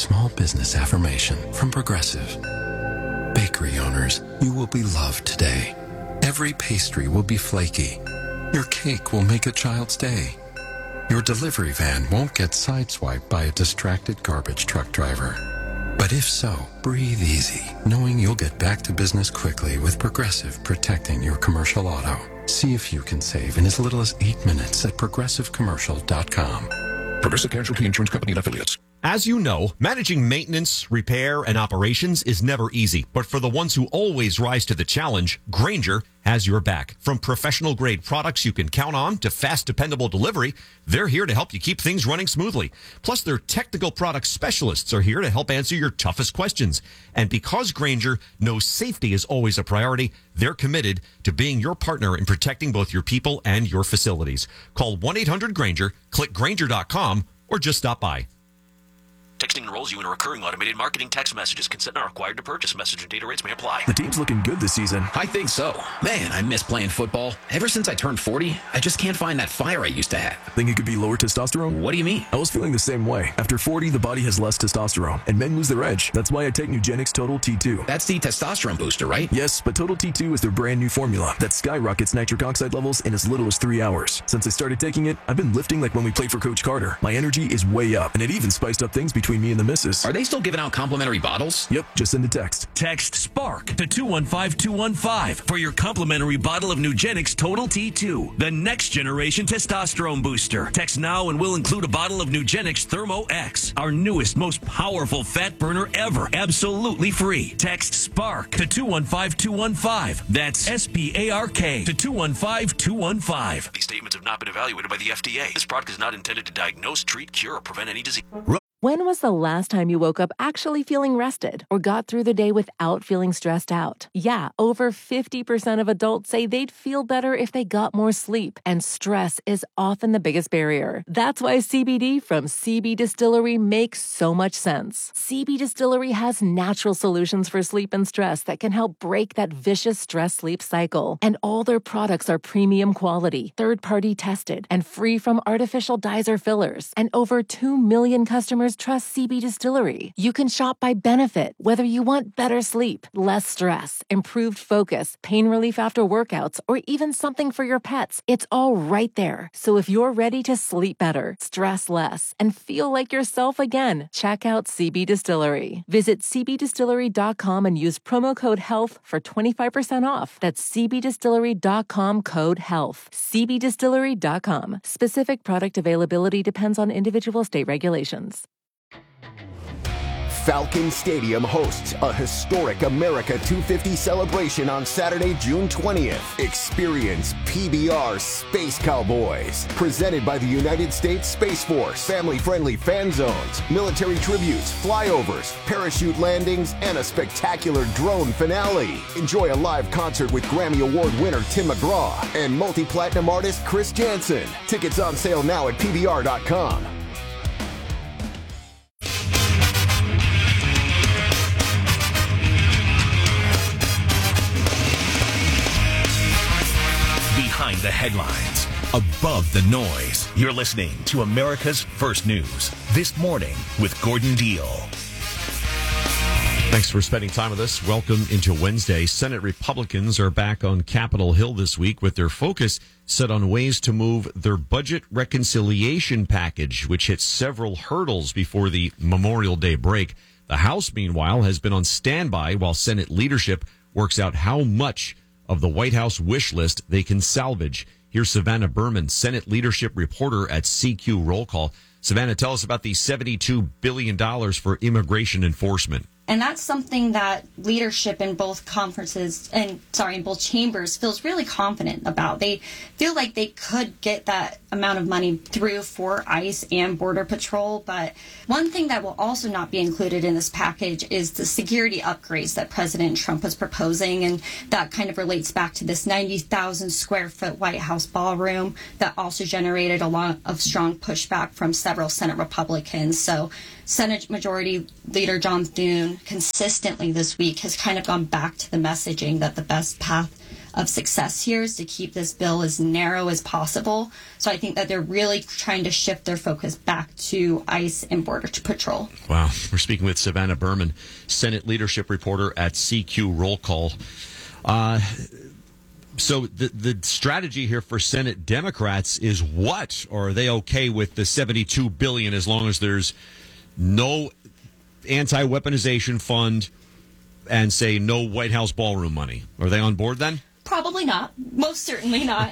small business affirmation from Progressive. Bakery owners, you will be loved today. Every pastry will be flaky. Your cake will make a child's day. Your delivery van won't get sideswiped by a distracted garbage truck driver. But if so, breathe easy, knowing you'll get back to business quickly with Progressive protecting your commercial auto. See if you can save in as little as 8 minutes at progressivecommercial.com. Progressive Casualty Insurance Company and Affiliates. As you know, managing maintenance, repair, and operations is never easy. But for the ones who always rise to the challenge, Grainger has your back. From professional-grade products you can count on to fast, dependable delivery, they're here to help you keep things running smoothly. Plus, their technical product specialists are here to help answer your toughest questions. And because Grainger knows safety is always a priority, they're committed to being your partner in protecting both your people and your facilities. Call 1-800-GRAINGER, click Grainger.com, or just stop by. Texting enrolls you in a recurring automated marketing text messages. Consent not required to purchase. Message and data rates may apply. The team's looking good this season. I think so. Man, I miss playing football. Ever since I turned 40, I just can't find that fire I used to have. Think it could be lower testosterone? What do you mean? I was feeling the same way. After 40, the body has less testosterone, and men lose their edge. That's why I take Nugenix Total T2. That's the testosterone booster, right? Yes, but Total T2 is their brand new formula that skyrockets nitric oxide levels in as little as 3 hours. Since I started taking it, I've been lifting like when we played for Coach Carter. My energy is way up, and it even spiced up things between me and the missus. Are they still giving out complimentary bottles? Yep, just send a text. Text SPARK to 215-215 for your complimentary bottle of Nugenix Total T2, the next generation testosterone booster. Text now and we'll include a bottle of Nugenix Thermo X, our newest, most powerful fat burner ever, absolutely free. Text SPARK to 215-215. That's SPARK to 215-215. These statements have not been evaluated by the FDA. This product is not intended to diagnose, treat, cure, or prevent any disease. When was the last time you woke up actually feeling rested or got through the day without feeling stressed out? Yeah, over 50% of adults say they'd feel better if they got more sleep, and stress is often the biggest barrier. That's why CBD from CB Distillery makes so much sense. CB Distillery has natural solutions for sleep and stress that can help break that vicious stress-sleep cycle. And all their products are premium quality, third-party tested, and free from artificial dyes or fillers. And over 2 million customers trust CB Distillery. You can shop by benefit, whether you want better sleep, less stress, improved focus, pain relief after workouts, or even something for your pets. It's all right there. So if you're ready to sleep better, stress less, and feel like yourself again, check out CB Distillery. Visit cbdistillery.com and use promo code HEALTH for 25% off. That's cbdistillery.com code HEALTH. cbdistillery.com. Specific product availability depends on individual state regulations. Falcon Stadium hosts a historic America 250 celebration on Saturday, June 20th. Experience PBR Space Cowboys, presented by the United States Space Force. Family-friendly fan zones, military tributes, flyovers, parachute landings, and a spectacular drone finale. Enjoy a live concert with Grammy Award winner Tim McGraw and multi-platinum artist Chris Janson. Tickets on sale now at PBR.com. Behind the headlines, above the noise. You're listening to America's First News. This Morning with Gordon Deal. Thanks for spending time with us. Welcome into Wednesday. Senate Republicans are back on Capitol Hill this week with their focus set on ways to move their budget reconciliation package, which hits several hurdles before the Memorial Day break. The House, meanwhile, has been on standby while Senate leadership works out how much of the White House wish list they can salvage. Here's Savannah Berman, Senate leadership reporter at CQ Roll Call. Savannah, tell us about the $72 billion for immigration enforcement. And that's something that leadership in both in both chambers feels really confident about. They feel like they could get that amount of money through for ICE and Border Patrol. But one thing that will also not be included in this package is the security upgrades that President Trump was proposing. And that kind of relates back to this 90,000 square foot White House ballroom that also generated a lot of strong pushback from several Senate Republicans. So Senate Majority Leader John Thune consistently this week has kind of gone back to the messaging that the best path of success here is to keep this bill as narrow as possible. So I think that they're really trying to shift their focus back to ICE and Border Patrol. Wow. We're speaking with Savannah Berman, Senate leadership reporter at CQ Roll Call. So the strategy here for Senate Democrats is what? Or are they okay with the $72 billion as long as there's no anti-weaponization fund and, say, no White House ballroom money? Are they on board then? Probably not. Most certainly not.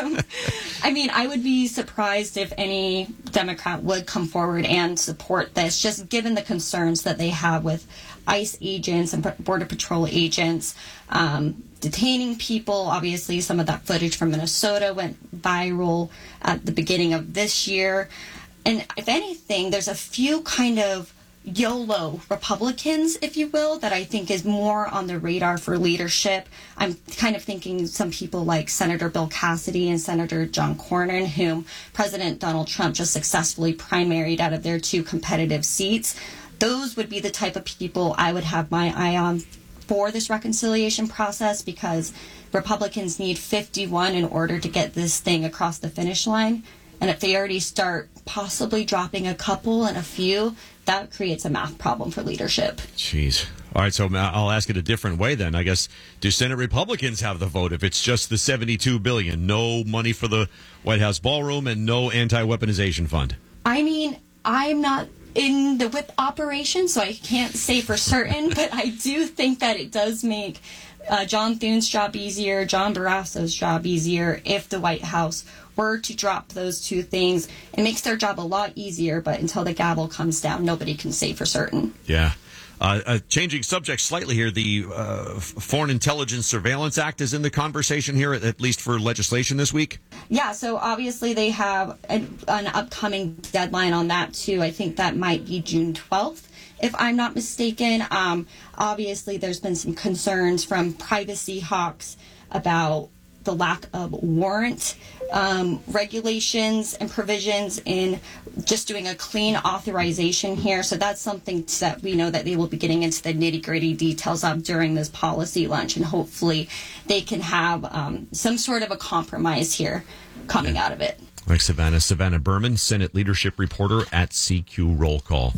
I mean, I would be surprised if any Democrat would come forward and support this, just given the concerns that they have with ICE agents and Border Patrol agents detaining people. Obviously, some of that footage from Minnesota went viral at the beginning of this year. And if anything, there's a few kind of YOLO Republicans, if you will, that I think is more on the radar for leadership. I'm kind of thinking some people like Senator Bill Cassidy and Senator John Cornyn, whom President Donald Trump just successfully primaried out of their 2 competitive seats. Those would be the type of people I would have my eye on for this reconciliation process, because Republicans need 51 in order to get this thing across the finish line. And if they already start possibly dropping a couple and a few, that creates a math problem for leadership. Jeez. All right, so I'll ask it a different way then. I guess, do Senate Republicans have the vote if it's just the $72 billion, no money for the White House ballroom and no anti-weaponization fund? I mean, I'm not in the whip operation, so I can't say for certain, but I do think that it does make John Thune's job easier, John Barrasso's job easier if the White House were to drop those 2 things. It makes their job a lot easier, but until the gavel comes down, nobody can say for certain. Yeah. Changing subject slightly here, the Foreign Intelligence Surveillance Act is in the conversation here, at least for legislation this week. Yeah, so obviously they have an upcoming deadline on that, too. I think that might be June 12th, if I'm not mistaken. Obviously, there's been some concerns from privacy hawks about the lack of warrant regulations and provisions in just doing a clean authorization here. So that's something that we know that they will be getting into the nitty-gritty details of during this policy lunch, and hopefully they can have some sort of a compromise here coming out of it. Like Savannah Berman, Senate leadership reporter at CQ Roll Call.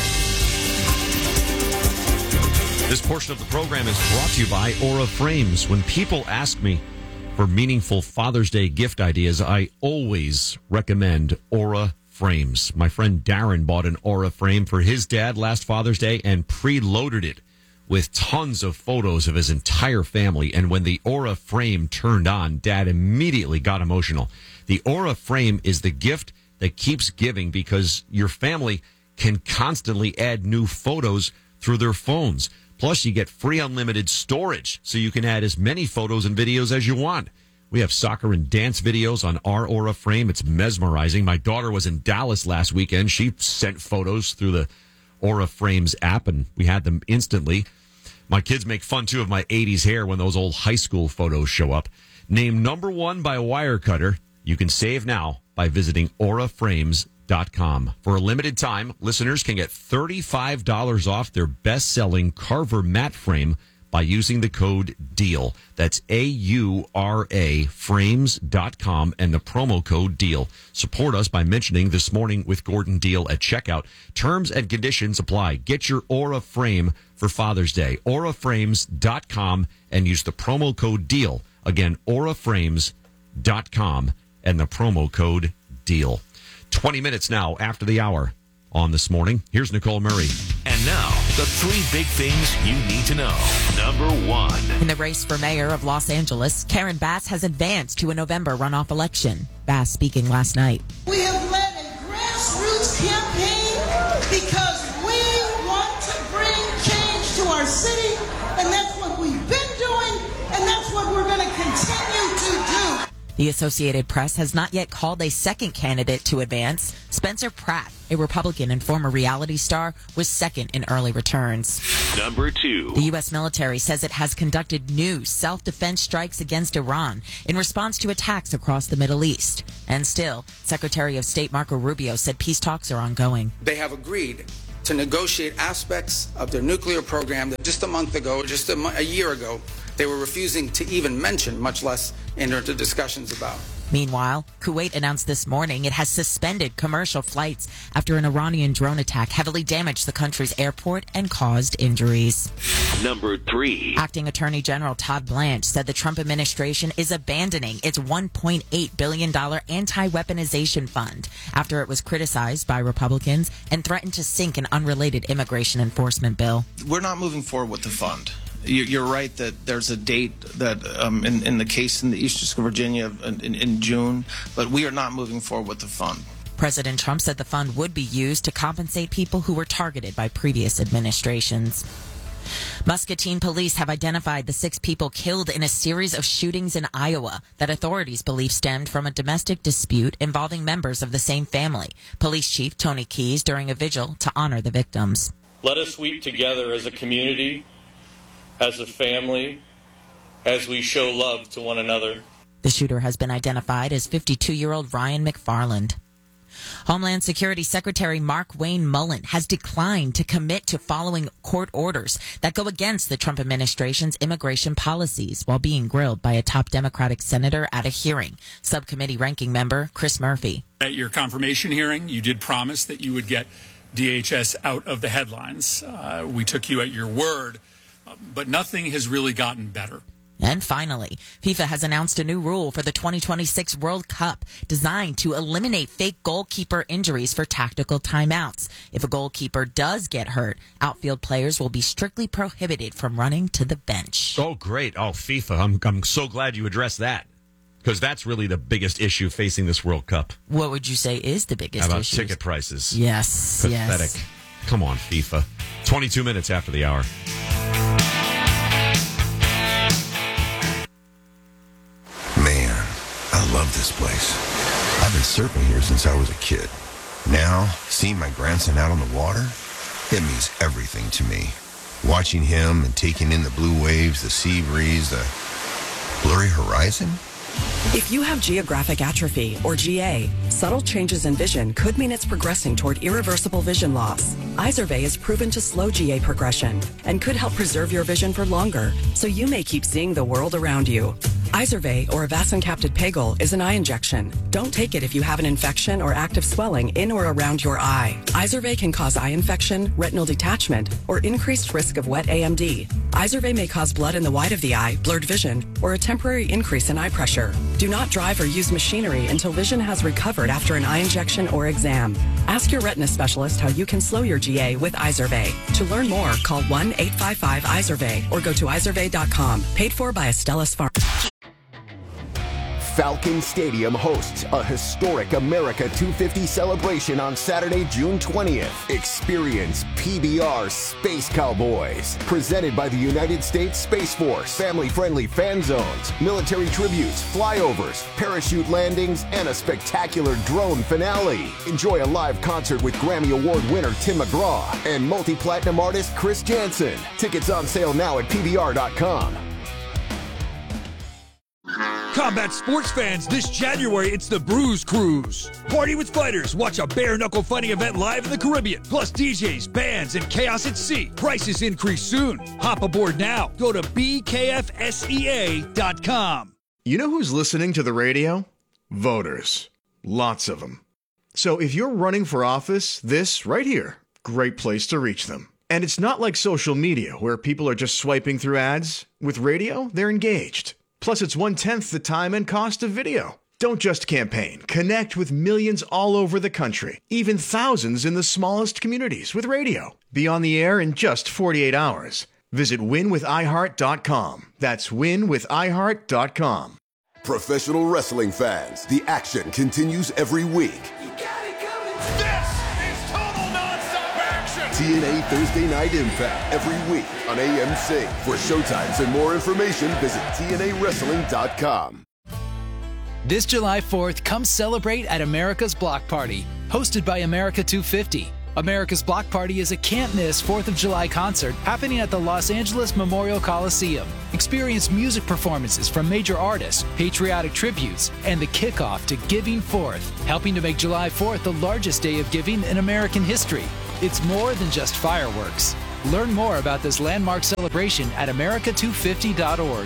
This portion of the program is brought to you by Aura Frames. When people ask me for meaningful Father's Day gift ideas, I always recommend Aura Frames. My friend Darren bought an Aura frame for his dad last Father's Day and preloaded it with tons of photos of his entire family. And when the Aura frame turned on, Dad immediately got emotional. The Aura frame is the gift that keeps giving, because your family can constantly add new photos through their phones. Plus, you get free unlimited storage, so you can add as many photos and videos as you want. We have soccer and dance videos on our Aura frame. It's mesmerizing. My daughter was in Dallas last weekend. She sent photos through the Aura Frames app, and we had them instantly. My kids make fun, too, of my 80s hair when those old high school photos show up. Named #1 by Wirecutter. You can save now by visiting auraframes.com. For a limited time, listeners can get $35 off their best-selling Carver mat frame by using the code DEAL. That's AURA frames.com and the promo code DEAL. Support us by mentioning This Morning with Gordon Deal at checkout. Terms and conditions apply. Get your Aura frame for Father's Day. auraframes.com and use the promo code DEAL. Again, auraframes.com and the promo code DEAL. 20 minutes now after the hour on This Morning. Here's Nicole Murray. And now, the 3 big things you need to know. Number 1. In the race for mayor of Los Angeles, Karen Bass has advanced to a November runoff election. Bass speaking last night. We have led a grassroots campaign because we want to bring change to our city, and that's what we've been doing, and that's what we're going to continue to do. The Associated Press has not yet called a second candidate to advance. Spencer Pratt, a Republican and former reality star, was second in early returns. Number 2. The U.S. military says it has conducted new self-defense strikes against Iran in response to attacks across the Middle East. And still, Secretary of State Marco Rubio said peace talks are ongoing. They have agreed to negotiate aspects of their nuclear program that just a month ago, a year ago, they were refusing to even mention, much less enter into discussions about. Meanwhile, Kuwait announced this morning it has suspended commercial flights after an Iranian drone attack heavily damaged the country's airport and caused injuries. Number 3. Acting Attorney General Todd Blanche said the Trump administration is abandoning its $1.8 billion anti-weaponization fund after it was criticized by Republicans and threatened to sink an unrelated immigration enforcement bill. We're not moving forward with the fund. You're right that there's a date that in the case in the East District of Virginia in June, but we are not moving forward with the fund. President Trump said the fund would be used to compensate people who were targeted by previous administrations. Muscatine police have identified the 6 people killed in a series of shootings in Iowa that authorities believe stemmed from a domestic dispute involving members of the same family. Police Chief Tony Keyes during a vigil to honor the victims. Let us weep together as a community, as a family, as we show love to one another. The shooter has been identified as 52-year-old Ryan McFarland. Homeland Security Secretary Mark Wayne Mullen has declined to commit to following court orders that go against the Trump administration's immigration policies while being grilled by a top Democratic senator at a hearing. Subcommittee ranking member Chris Murphy. At your confirmation hearing, you did promise that you would get DHS out of the headlines. We took you at your word, but nothing has really gotten better. And finally, FIFA has announced a new rule for the 2026 World Cup designed to eliminate fake goalkeeper injuries for tactical timeouts. If a goalkeeper does get hurt, outfield players will be strictly prohibited from running to the bench. Oh, great. Oh, FIFA. I'm so glad you addressed that, because that's really the biggest issue facing this World Cup. What would you say is the biggest issue? How about ticket prices? Yes. Pathetic. Yes. Come on, FIFA. 22 minutes after the hour. Man, I love this place. I've been surfing here since I was a kid. Now, seeing my grandson out on the water, it means everything to me. Watching him and taking in the blue waves, the sea breeze, the blurry horizon. If you have geographic atrophy, or GA, subtle changes in vision could mean it's progressing toward irreversible vision loss. Izervay is proven to slow GA progression and could help preserve your vision for longer, so you may keep seeing the world around you. Izervay, or avacincaptad pegol, is an eye injection. Don't take it if you have an infection or active swelling in or around your eye. Izervay can cause eye infection, retinal detachment, or increased risk of wet AMD. Izervay may cause blood in the white of the eye, blurred vision, or a temporary increase in eye pressure. Do not drive or use machinery until vision has recovered after an eye injection or exam. Ask your retina specialist how you can slow your GA with Izervay. To learn more, call 1-855-IZERVAY or go to izervay.com. Paid for by Astellas Pharma. Falcon Stadium hosts a historic America 250 celebration on Saturday, June 20th. Experience PBR Space Cowboys, presented by the United States Space Force. Family-friendly fan zones, military tributes, flyovers, parachute landings, and a spectacular drone finale. Enjoy a live concert with Grammy Award winner Tim McGraw and multi-platinum artist Chris Jansen. Tickets on sale now at PBR.com. Combat sports fans, this January, it's the Bruise Cruise. Party with fighters, watch a bare-knuckle fighting event live in the Caribbean, plus DJs, bands, and chaos at sea. Prices increase soon. Hop aboard now. Go to bkfsea.com. You know who's listening to the radio? Voters. Lots of them. So if you're running for office, this right here, great place to reach them. And it's not like social media, where people are just swiping through ads. With radio, they're engaged. Plus, it's 1/10 the time and cost of video. Don't just campaign. Connect with millions all over the country, even thousands in the smallest communities with radio. Be on the air in just 48 hours. Visit winwithiheart.com. That's winwithiheart.com. Professional wrestling fans, the action continues every week. TNA Thursday Night Impact every week on AMC. For showtimes and more information, visit TNAWrestling.com. This July 4th, come celebrate at America's Block Party, hosted by America 250. America's Block Party is a can't-miss 4th of July concert happening at the Los Angeles Memorial Coliseum. Experience music performances from major artists, patriotic tributes, and the kickoff to Giving Forth, helping to make July 4th the largest day of giving in American history. It's more than just fireworks. Learn more about this landmark celebration at America250.org.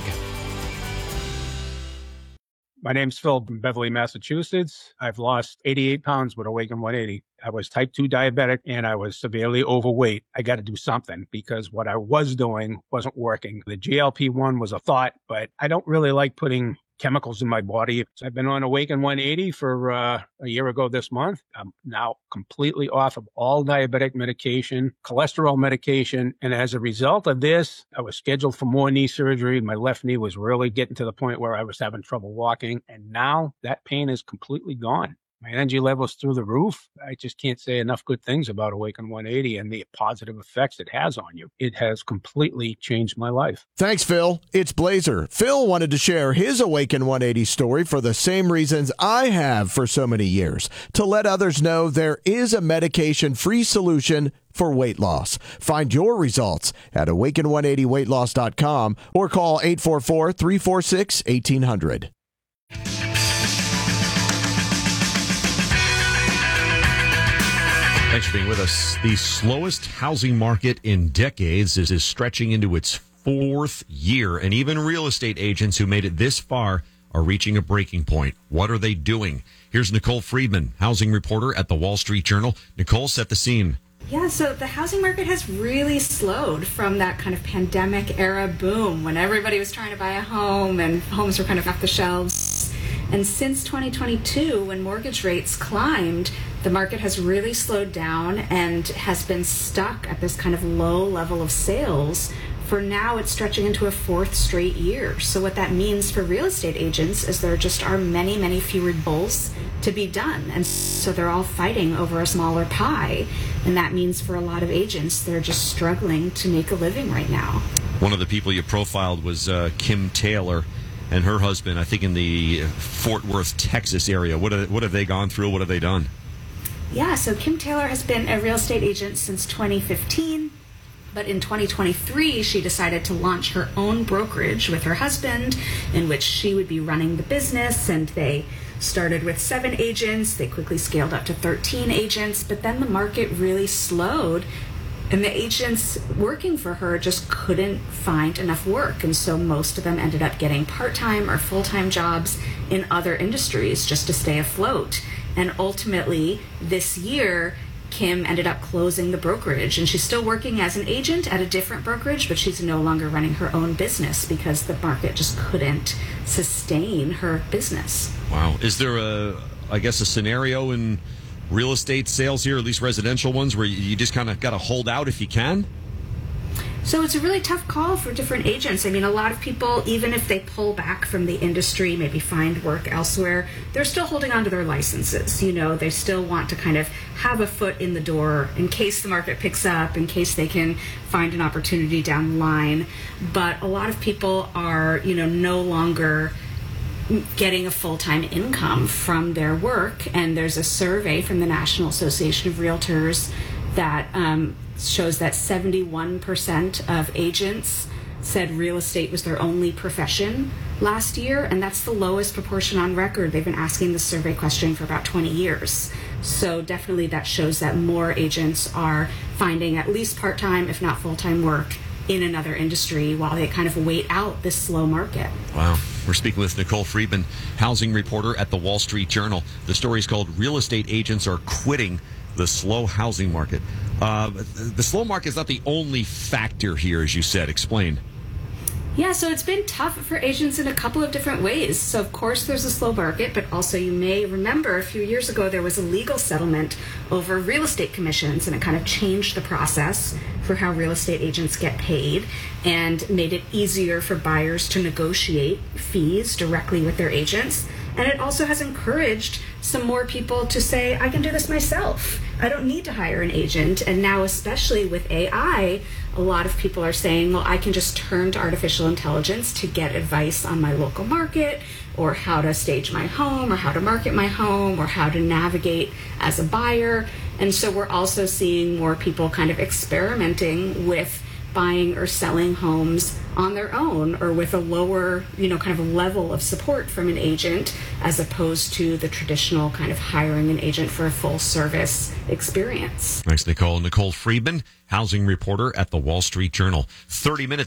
My name's Phil from Beverly, Massachusetts. I've lost 88 pounds with Awaken 180. I was type 2 diabetic and I was severely overweight. I got to do something because what I was doing wasn't working. The GLP-1 was a thought, but I don't really like putting chemicals in my body. So I've been on Awaken 180 for a year ago this month. I'm now completely off of all diabetic medication, cholesterol medication. And as a result of this, I was scheduled for more knee surgery. My left knee was really getting to the point where I was having trouble walking. And now that pain is completely gone. My energy level's through the roof. I just can't say enough good things about Awaken 180 and the positive effects it has on you. It has completely changed my life. Thanks, Phil. It's Blazer. Phil wanted to share his Awaken 180 story for the same reasons I have for so many years, to let others know there is a medication-free solution for weight loss. Find your results at awaken180weightloss.com or call 844-346-1800. Thanks for being with us. The slowest housing market in decades is stretching into its fourth year, and even real estate agents who made it this far are reaching a breaking point. What are they doing? Here's Nicole Friedman, housing reporter at the Wall Street Journal. Nicole, set the scene. Yeah, so the housing market has really slowed from that kind of pandemic era boom when everybody was trying to buy a home and homes were kind of off the shelves. And since 2022, when mortgage rates climbed, the market has really slowed down and has been stuck at this kind of low level of sales. For now, it's stretching into a fourth straight year. So what that means for real estate agents is there just are many, many fewer deals to be done. And so they're all fighting over a smaller pie. And that means for a lot of agents, they're just struggling to make a living right now. One of the people you profiled was Kim Taylor and her husband, I think in the Fort Worth, Texas area. What have they gone through? What have they done? Yeah, so Kim Taylor has been a real estate agent since 2015. But in 2023, she decided to launch her own brokerage with her husband, in which she would be running the business. And they started with 7 agents. They quickly scaled up to 13 agents. But then the market really slowed. And the agents working for her just couldn't find enough work. And so most of them ended up getting part-time or full-time jobs in other industries just to stay afloat. And ultimately, this year, Kim ended up closing the brokerage. And she's still working as an agent at a different brokerage, but she's no longer running her own business because the market just couldn't sustain her business. Wow. Is there a scenario in real estate sales here, at least residential ones, where you just kind of got to hold out if you can? So it's a really tough call for different agents. I mean, a lot of people, even if they pull back from the industry, maybe find work elsewhere, they're still holding on to their licenses. You know, they still want to kind of have a foot in the door in case the market picks up, in case they can find an opportunity down the line. But a lot of people are, no longer getting a full-time income from their work. And there's a survey from the National Association of Realtors that shows that 71% of agents said real estate was their only profession last year, and that's the lowest proportion on record. They've been asking this survey question for about 20 years. So definitely that shows that more agents are finding at least part-time, if not full-time work in another industry while they kind of wait out this slow market. Wow. We're speaking with Nicole Friedman, housing reporter at the Wall Street Journal. The story is called Real Estate Agents Are Quitting the Slow Housing Market. The slow market is not the only factor here, as you said. Explain. Yeah, so it's been tough for agents in a couple of different ways. So, of course, there's a slow market, but also you may remember a few years ago there was a legal settlement over real estate commissions, and it kind of changed the process for how real estate agents get paid and made it easier for buyers to negotiate fees directly with their agents. And it also has encouraged some more people to say, I can do this myself. I don't need to hire an agent. And now, especially with AI, a lot of people are saying, well, I can just turn to artificial intelligence to get advice on my local market, or how to stage my home, or how to market my home, or how to navigate as a buyer. And so we're also seeing more people kind of experimenting with buying or selling homes on their own or with a lower, kind of level of support from an agent as opposed to the traditional kind of hiring an agent for a full service experience. Thanks, Nicole. Nicole Friedman, housing reporter at the Wall Street Journal. 30 minutes.